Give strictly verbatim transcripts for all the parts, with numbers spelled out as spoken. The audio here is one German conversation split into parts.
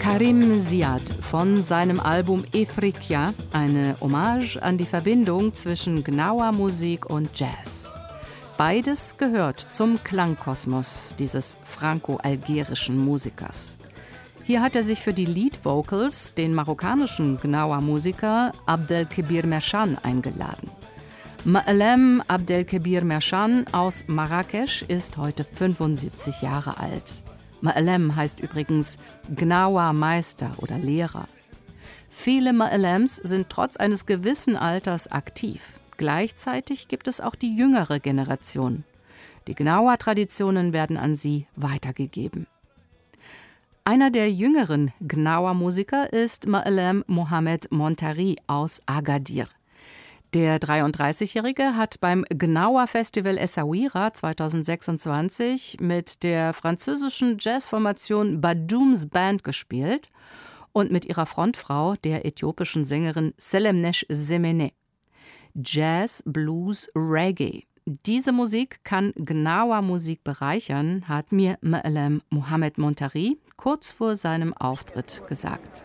Karim Ziad von seinem Album Efrikia, eine Hommage an die Verbindung zwischen Gnawa-Musik und Jazz. Beides gehört zum Klangkosmos dieses franco-algerischen Musikers. Hier hat er sich für die Lead-Vocals den marokkanischen Gnawa-Musiker Abdelkebir Merchan eingeladen. Ma'alem Abdelkebir Merchan aus Marrakesch ist heute fünfundsiebzig Jahre alt. Ma'alem heißt übrigens Gnawa-Meister oder Lehrer. Viele Ma'alems sind trotz eines gewissen Alters aktiv. Gleichzeitig gibt es auch die jüngere Generation. Die Gnawa-Traditionen werden an sie weitergegeben. Einer der jüngeren Gnawa-Musiker ist Ma'alem Mohamed Montari aus Agadir. Der dreiunddreißigjährige hat beim Gnawa-Festival Essaouira zweitausendsechsundzwanzig mit der französischen Jazzformation Badooms Band gespielt und mit ihrer Frontfrau, der äthiopischen Sängerin Selemnesh Semene. Jazz, Blues, Reggae. Diese Musik kann Gnawa-Musik bereichern, hat mir Ma'alem Mohamed Montari kurz vor seinem Auftritt gesagt.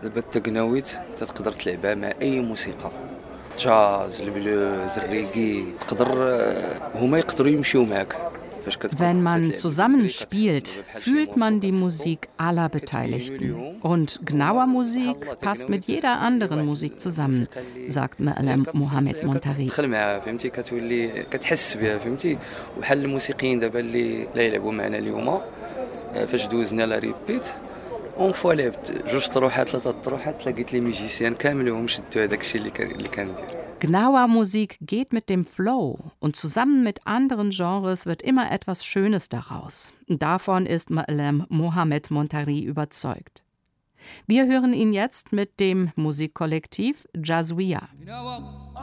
Wenn man zusammen spielt, fühlt man die Musik aller Beteiligten. Und Gnawa-Musik passt mit jeder anderen Musik zusammen, sagt Ma'alem Mohamed Montari. Gnawa-Musik geht mit dem Flow und zusammen mit anderen Genres wird immer etwas Schönes daraus. Davon ist Ma'alem Mohamed Montari überzeugt. Wir hören ihn jetzt mit dem Musikkollektiv Jazwiya.